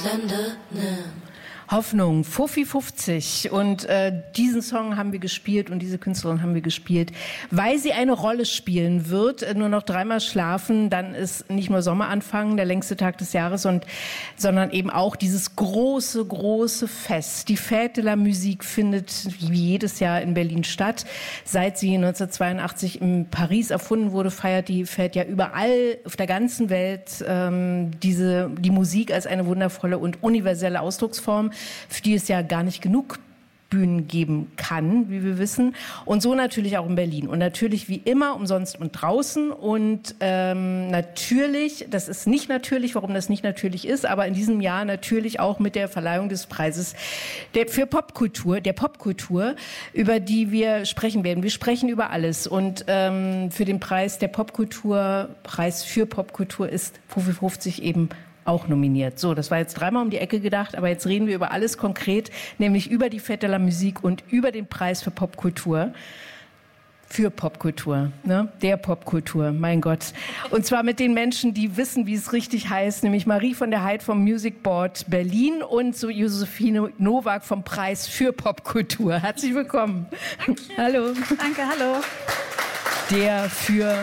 Hoffnung, Fuffi 50 und diesen Song haben wir gespielt und diese Künstlerin haben wir gespielt, weil sie eine Rolle spielen wird, nur noch 3-mal schlafen, dann ist nicht nur Sommeranfang, der längste Tag des Jahres, sondern eben auch dieses große, große Fest. Die Fête de la Musique findet wie jedes Jahr in Berlin statt. Seit sie 1982 in Paris erfunden wurde, feiert die Fête ja überall auf der ganzen Welt die Musik als eine wundervolle und universelle Ausdrucksform, für die es ja gar nicht genug Bühnen geben kann, wie wir wissen. Und so natürlich auch in Berlin. Und natürlich wie immer umsonst und draußen. Und natürlich, das ist nicht natürlich, warum das nicht natürlich ist, aber in diesem Jahr natürlich auch mit der Verleihung des Preises der Popkultur, über die wir sprechen werden. Wir sprechen über alles. Und für den Preis der Popkultur, Preis für Popkultur ist Fuffi 50 eben auch nominiert. So, das war jetzt 3-mal um die Ecke gedacht, aber jetzt reden wir über alles konkret, nämlich über die Fête de la Musique und über den Preis für Popkultur. Für Popkultur, ne? Der Popkultur, mein Gott. Und zwar mit den Menschen, die wissen, wie es richtig heißt, nämlich Marie von der Heid vom Music Board Berlin und so Josephine Nowak vom Preis für Popkultur. Herzlich willkommen. Danke. Hallo. Danke, hallo. Der für...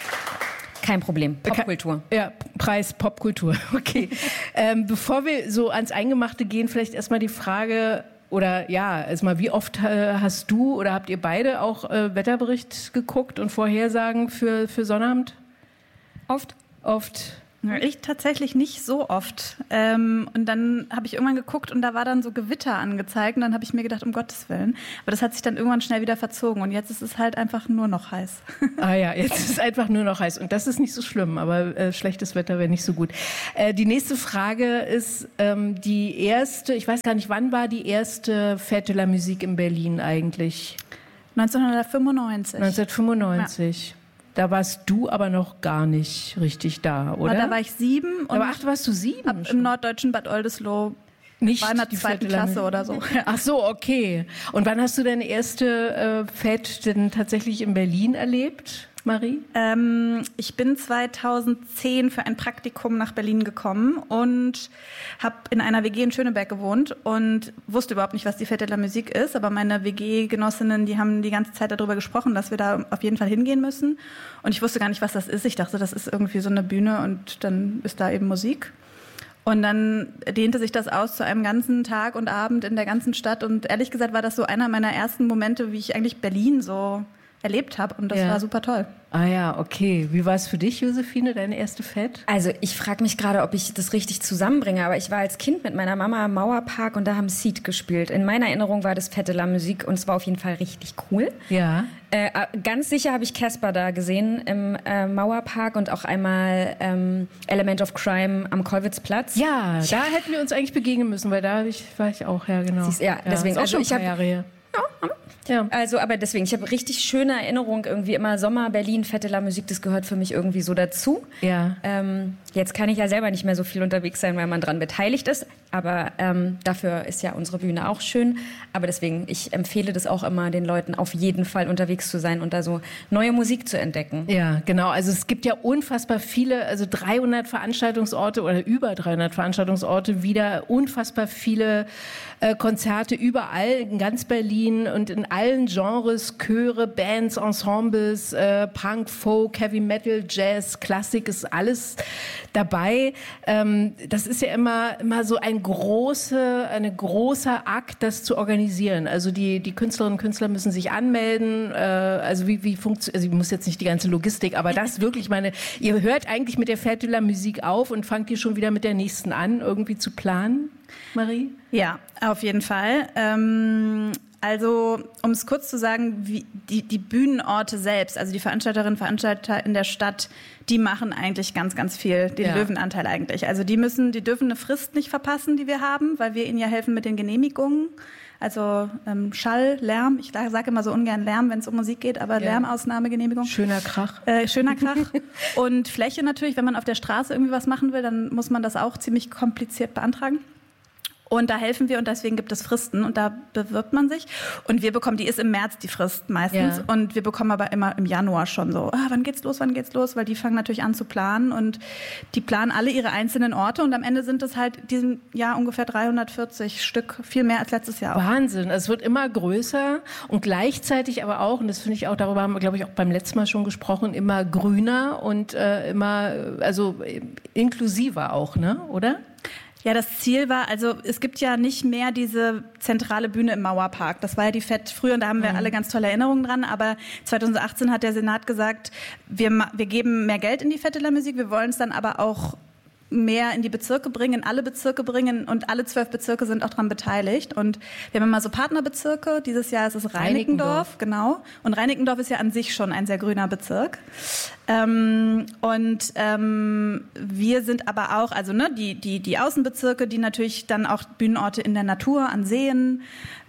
Kein Problem. Popkultur. Ja, Preis Popkultur. Okay. Bevor wir so ans Eingemachte gehen, vielleicht erstmal die Frage, oder ja, erstmal, wie oft hast du oder habt ihr beide auch Wetterbericht geguckt und Vorhersagen für Sonnabend? Oft. Ich tatsächlich nicht so oft. Und dann habe ich irgendwann geguckt und da war dann so Gewitter angezeigt und dann habe ich mir gedacht, um Gottes Willen. Aber das hat sich dann irgendwann schnell wieder verzogen und jetzt ist es halt einfach nur noch heiß. Ah ja, jetzt ist es einfach nur noch heiß und das ist nicht so schlimm, aber schlechtes Wetter wäre nicht so gut. Die nächste Frage ist die erste, ich weiß gar nicht, wann war die erste Fête de la Musique in Berlin eigentlich? 1995. 1995. Ja. Da warst du aber noch gar nicht richtig da, oder? Da war ich 7. Und aber da warst du 7? Im norddeutschen Bad Oldesloe. Nicht war in der 2. Klasse oder so. Ach so, okay. Und wann hast du deine erste Fête denn tatsächlich in Berlin erlebt, Marie? Ich bin 2010 für ein Praktikum nach Berlin gekommen und habe in einer WG in Schöneberg gewohnt und wusste überhaupt nicht, was die Fête de la Musique ist. Aber meine WG-Genossinnen, die haben die ganze Zeit darüber gesprochen, dass wir da auf jeden Fall hingehen müssen. Und ich wusste gar nicht, was das ist. Ich dachte, das ist irgendwie so eine Bühne und dann ist da eben Musik. Und dann dehnte sich das aus zu einem ganzen Tag und Abend in der ganzen Stadt. Und ehrlich gesagt war das so einer meiner ersten Momente, wie ich eigentlich Berlin so erlebt habe. Und das war super toll. Ah ja, okay. Wie war es für dich, Josephine, deine erste Fête? Also ich frage mich gerade, ob ich das richtig zusammenbringe, aber ich war als Kind mit meiner Mama im Mauerpark und da haben Seed gespielt. In meiner Erinnerung war das Fête de la Musique und es war auf jeden Fall richtig cool. Ja. Ganz sicher habe ich Casper da gesehen im Mauerpark und auch einmal Element of Crime am Kollwitzplatz. Ja, da hätten wir uns eigentlich begegnen müssen, weil da war ich auch, ja genau. Deswegen, ist auch schon ein paar Jahre her. Ja. Also, aber deswegen, ich habe richtig schöne Erinnerungen, irgendwie immer Sommer, Berlin, Fête de la Musique, das gehört für mich irgendwie so dazu. Ja. Jetzt kann ich ja selber nicht mehr so viel unterwegs sein, weil man dran beteiligt ist, aber dafür ist ja unsere Bühne auch schön. Aber deswegen, ich empfehle das auch immer den Leuten, auf jeden Fall unterwegs zu sein und da so neue Musik zu entdecken. Ja, genau. Also es gibt ja unfassbar viele, also 300 Veranstaltungsorte oder über 300 Veranstaltungsorte, wieder unfassbar viele Konzerte überall in ganz Berlin und in allen Genres, Chöre, Bands, Ensembles, Punk, Folk, Heavy Metal, Jazz, Klassik, ist alles dabei. Das ist ja immer so ein großer Akt, das zu organisieren. Also die Künstlerinnen und Künstler müssen sich anmelden. Also wie funktioniert, also ich muss jetzt nicht die ganze Logistik, aber das wirklich ihr hört eigentlich mit der Fête de la Musique auf und fangt ihr schon wieder mit der nächsten an, irgendwie zu planen, Marie? Ja, auf jeden Fall. Also, um es kurz zu sagen, wie die Bühnenorte selbst, also die Veranstalterinnen und Veranstalter in der Stadt, die machen eigentlich ganz, ganz viel, den Löwenanteil eigentlich. Also die dürfen eine Frist nicht verpassen, die wir haben, weil wir ihnen ja helfen mit den Genehmigungen. Also Schall, Lärm, ich sage immer so ungern Lärm, wenn es um Musik geht, aber Lärmausnahmegenehmigung. Schöner Krach. Schöner Krach. Und Fläche natürlich, wenn man auf der Straße irgendwie was machen will, dann muss man das auch ziemlich kompliziert beantragen. Und da helfen wir und deswegen gibt es Fristen und da bewirbt man sich. Und die ist im März die Frist meistens. Ja. Und wir bekommen aber immer im Januar schon so, wann geht's los? Weil die fangen natürlich an zu planen und die planen alle ihre einzelnen Orte und am Ende sind es halt diesem Jahr ungefähr 340 Stück, viel mehr als letztes Jahr auch. Wahnsinn, es wird immer größer und gleichzeitig aber auch, und das finde ich auch, darüber haben wir, glaube ich, auch beim letzten Mal schon gesprochen, immer grüner und also inklusiver auch, ne? Oder? Ja, das Ziel war, also es gibt ja nicht mehr diese zentrale Bühne im Mauerpark. Das war ja die FET früher und da haben wir alle ganz tolle Erinnerungen dran. Aber 2018 hat der Senat gesagt, wir geben mehr Geld in die Fête de la Musique, wir wollen es dann aber auch mehr in die Bezirke bringen, in alle Bezirke bringen und alle 12 Bezirke sind auch daran beteiligt. Und wir haben immer so Partnerbezirke. Dieses Jahr ist es Reinickendorf, genau. Und Reinickendorf ist ja an sich schon ein sehr grüner Bezirk. Wir sind aber auch, also die Außenbezirke, die natürlich dann auch Bühnenorte in der Natur, an Seen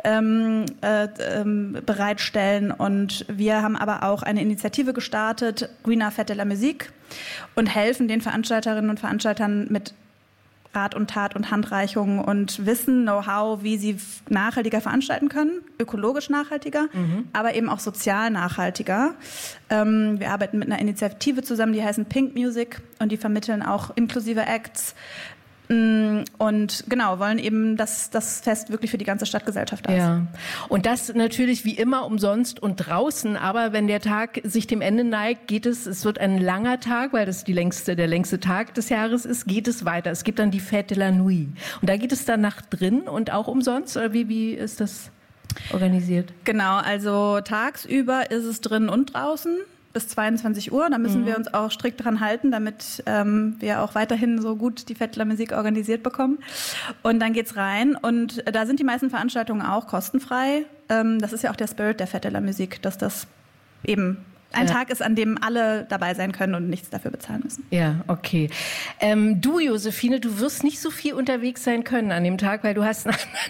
bereitstellen. Und wir haben aber auch eine Initiative gestartet, Greener Fête de la Musique, und helfen den Veranstalterinnen und Veranstaltern mit Rat und Tat und Handreichungen und Wissen, Know-how, wie sie nachhaltiger veranstalten können, ökologisch nachhaltiger, aber eben auch sozial nachhaltiger. Wir arbeiten mit einer Initiative zusammen, die heißen Pink Music und die vermitteln auch inklusive Acts. Und genau, wollen eben, dass das Fest wirklich für die ganze Stadtgesellschaft da ist. Ja. Und das natürlich wie immer umsonst und draußen, aber wenn der Tag sich dem Ende neigt, es wird ein langer Tag, weil das der längste Tag des Jahres ist, geht es weiter. Es gibt dann die Fête de la Nuit. Und da geht es dann nach drin und auch umsonst, oder wie ist das organisiert? Genau, also tagsüber ist es drin und draußen. Bis 22 Uhr. Da müssen wir uns auch strikt dran halten, damit wir auch weiterhin so gut die Fête de la Musique organisiert bekommen. Und dann geht's rein. Und da sind die meisten Veranstaltungen auch kostenfrei. Das ist ja auch der Spirit der Fête de la Musique, dass das eben ein Tag ist, an dem alle dabei sein können und nichts dafür bezahlen müssen. Ja, okay. Du, Josephine, du wirst nicht so viel unterwegs sein können an dem Tag, weil du hast